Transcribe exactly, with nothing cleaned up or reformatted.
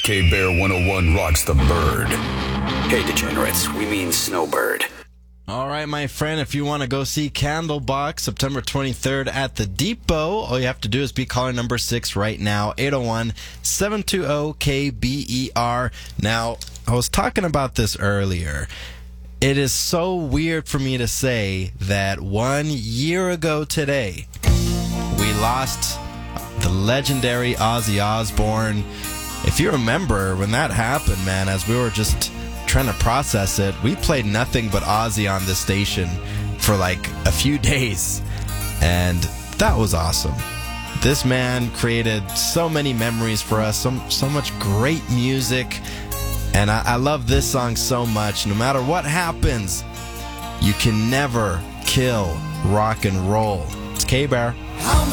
K-Bear one oh one rocks the bird. Hey, degenerates, we mean Snowbird. All right, my friend, if you want to go see Candlebox September twenty-third at the Depot, all you have to do is be caller number six right now, eight oh one, seven two zero, K B E R. Now, I was talking about this earlier. It is so weird for me to say that one year ago today, we lost the legendary Ozzy Osbourne. If you remember when that happened, man, as we were just trying to process it, we played nothing but Ozzy on this station for like a few days, and that was awesome. This man created so many memories for us, so, so much great music, and I, I love this song so much. No matter what happens, you can never kill rock and roll. It's K-Bear.